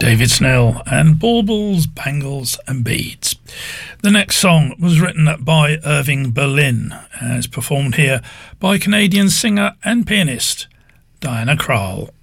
David Snell and Baubles, Bangles and Beads. The next song was written by Irving Berlin and is performed here by Canadian singer and pianist Diana Krall.